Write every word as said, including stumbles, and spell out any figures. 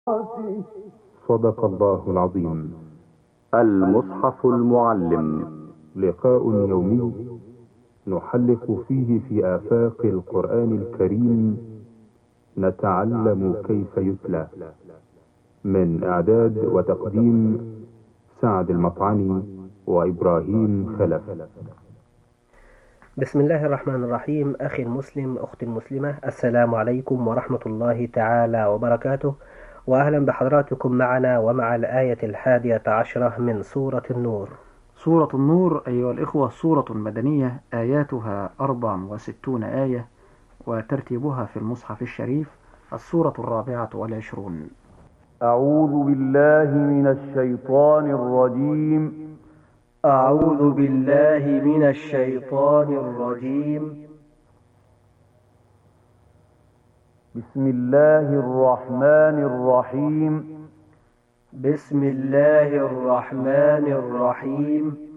صدق الله العظيم. المصحف المعلم. لقاء يومي نحلق فيه في آفاق القرآن الكريم، نتعلم كيف يتلى. من إعداد وتقديم سعد المطعني وإبراهيم خلف. بسم الله الرحمن الرحيم. أخي المسلم، أختي المسلمة، السلام عليكم ورحمة الله تعالى وبركاته، وأهلا بحضراتكم معنا ومع الآية الحادية عشرة من سورة النور. سورة النور أيها الإخوة سورة مدنية، آياتها أربع وستون آية، وترتيبها في المصحف الشريف السورة الرابعة والعشرون. أعوذ بالله من الشيطان الرجيم. أعوذ بالله من الشيطان الرجيم. بسم الله الرحمن الرحيم. بسم الله الرحمن الرحيم.